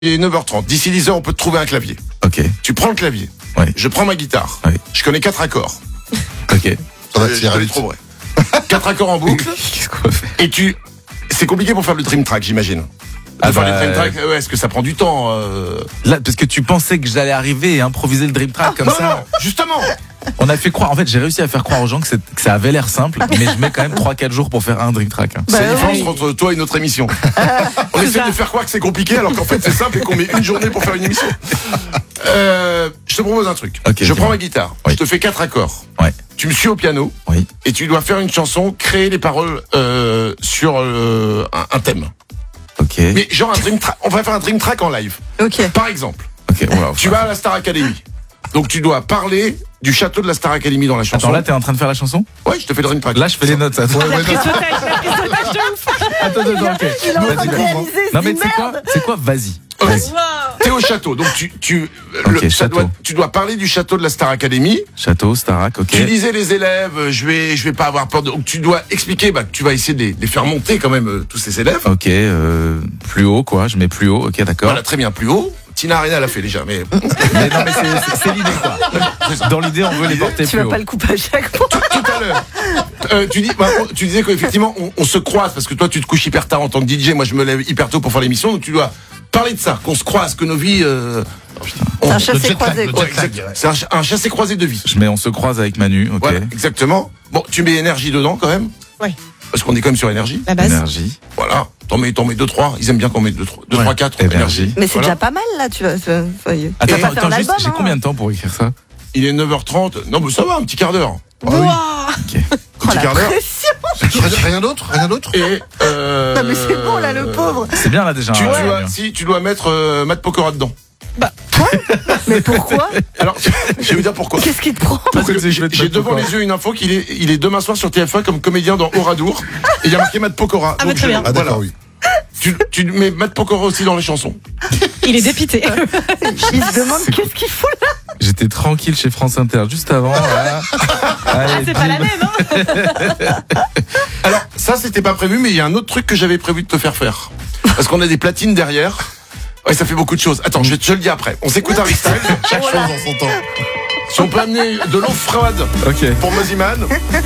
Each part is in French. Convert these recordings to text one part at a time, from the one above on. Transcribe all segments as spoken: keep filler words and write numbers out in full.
Il est neuf heures trente. D'ici dix heures, on peut te trouver un clavier. Ok. Tu prends le clavier. Oui. Je prends ma guitare. Oui. Je connais quatre accords. Ok. Ça va Je tirer te les vite. trouverai. Quatre accords en boucle. Qu'est-ce qu'on va faire? Et tu... C'est compliqué pour faire le dream track, j'imagine. Ah De faire bah, les dream tracks, ouais, est-ce que ça prend du temps euh... Là, parce que tu pensais que j'allais arriver et improviser le dream track comme Non, ça. non, justement. On a fait croire, en fait, j'ai réussi à faire croire aux gens que, c'est- que ça avait l'air simple, mais je mets quand même trois quatre jours pour faire un dream track. hein. C'est la Bah différence oui. entre toi et notre émission. On essaie de faire croire que c'est compliqué alors qu'en fait c'est simple et qu'on met une journée pour faire une émission. Euh, je te propose un truc. Ok, je dis-moi. prends ma guitare, Oui. je te fais quatre accords. Ouais. Tu me suis au piano Oui. et tu dois faire une chanson, créer les paroles euh, sur euh, un, un thème. Ok. Mais genre un dream track. On va faire un dream track en live. Ok. Par exemple, Ok. Voilà, tu vas à la Star Academy. Donc tu dois parler du château de la Star Academy dans la chanson. Attends, là, t'es en train de faire la chanson? Ouais, je te fais le dream track. Là, je fais les notes. Ça. Ouais, ouais, non. Attends, attends, attends, ok. Il est en train Vas-y, de vas-y. réaliser, Non, se mais dit tu sais quoi? merde. C'est quoi? Vas-y. Ok. Vas-y. T'es au château, donc tu tu Ok, le- ça château. doit- tu dois parler du château de la Star Academy. Château, Starac, ok. Tu disais les élèves, euh, je vais je vais pas avoir peur de. Donc tu dois expliquer, bah que tu vas essayer de les, de les faire monter quand même euh, tous ces élèves. Ok, euh, plus haut, quoi. Je mets plus haut. Ok, d'accord. Voilà, très bien, plus haut. Tina Arena l'a fait déjà, mais Mais non, mais c'est- c'est c'est l'idée, quoi. Dans l'idée, on veut les porter Tu plus vas haut. pas le couper à chaque fois. tout à l'heure. Euh, tu dis, bah, on- tu disais qu'effectivement on, on se croise parce que toi tu te couches hyper tard en tant que D J, moi je me lève hyper tôt pour faire l'émission, donc tu dois parler de ça, qu'on se croise, que nos vies. Euh, on- C'est un Le chassé jet croisé. lag, quoi. Ouais, exact. C'est un, ch- un chassé croisé de vie. Je mets, on se croise avec Manu, ok. Voilà, exactement. Bon, tu mets énergie dedans quand même. Ouais. Parce qu'on est quand même sur énergie. La base. Énergie. Voilà. T'en mets, t'en mets deux, trois. Ils aiment bien qu'on mette deux, trois, deux, Ouais. trois, quatre. Énergie. Mais c'est Voilà. déjà pas mal là, tu vas. tu vas- tu vas- tu Attends, vas pas attends, faire attends, juste, l'album. j'ai hein. combien de temps pour écrire ça? Il est neuf heures trente. Non, mais ça va, un petit quart d'heure. Ah oui. Ok. Un Oh petit la quart d'heure. pression. Rien- Rien d'autre Rien d'autre Et euh, Non mais c'est bon là, le pauvre. C'est bien là déjà. Tu, hein, tu dois, Manu. si tu dois mettre euh, Matt Pokora dedans. Mais pourquoi? Alors, je vais vous dire pourquoi. Qu'est-ce qui te prend? Parce que Pourquoi j'ai je vais te j'ai mettre devant Pokora les yeux une info qu'il est, il est demain soir sur T F un comme comédien dans Oradour. Et il y a marqué Matt Pokora. Ah, bah, très je- bien. Ah voilà. d'accord, oui. Tu, tu mets Matt Pokora aussi dans les chansons. Il est dépité. Il se demande qu'est-ce qu'il fout là. J'étais tranquille chez France Inter juste avant. Voilà. Allez, Ah, c'est pas la bim. même, hein. Alors, ça, c'était pas prévu, mais il y a un autre truc que j'avais prévu de te faire faire. Parce qu'on a des platines derrière. Ouais, ça fait beaucoup de choses. Attends, je, vais- je te le dis après. On s'écoute Harry Styles. Chaque chose en son temps. Si on peut amener de l'eau froide Ok. pour Moziman.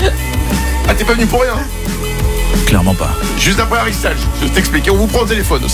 Ah, t'es pas venu pour rien. Clairement pas. Juste après Harry Styles. Je t'explique. Et on vous prend au téléphone aussi.